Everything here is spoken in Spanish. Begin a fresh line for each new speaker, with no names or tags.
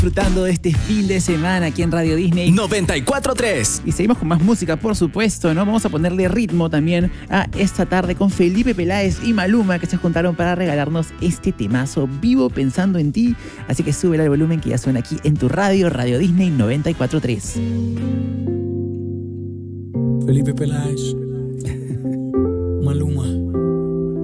disfrutando de este fin de semana aquí en Radio Disney
94.3.
Y seguimos con más música, por supuesto, ¿no? Vamos a ponerle ritmo también a esta tarde con Felipe Peláez y Maluma, que se juntaron para regalarnos este temazo, Vivo Pensando en Ti. Así que súbele al volumen, que ya suena aquí en tu radio, Radio Disney 94.3.
Felipe Peláez.